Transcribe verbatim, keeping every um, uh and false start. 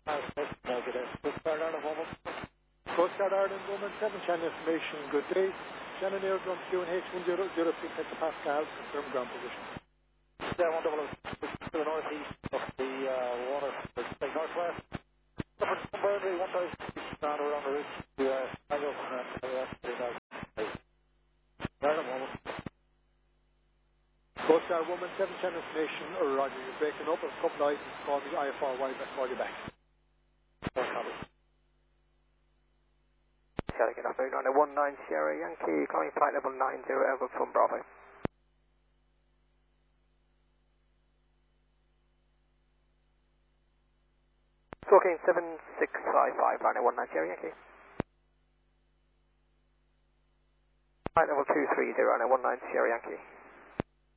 Negative. Coast Guard Ireland Woman. Coast Guard Ireland Woman seven, channel information, good day. Shannon Aerodrome Q and H one zero zero six hectopascal, confirm ground position. Yeah, one double to the northeast of the uh, water, like northwest. Burnley, one thousand down around the route to uh, Nigel and uh, three thousand. Ireland Woman. Coast Guard Woman seven, channel information, or Roger, you're breaking up. A couple of items, call me I F R Y, back, call you back. Charlie, good afternoon, on a one nine Sierra Yankee, calling flight level nine zero over from Bravo. Talking seven six five five, runway one nine Sierra Yankee. Flight level two three zero, runway one nine Sierra Yankee.